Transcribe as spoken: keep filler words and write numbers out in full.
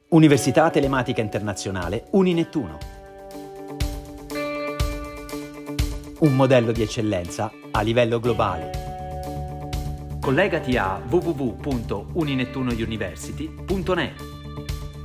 Università Telematica Internazionale Uninettuno. Un modello di eccellenza a livello globale. Collegati a w w w punto uninettunouniversity punto net.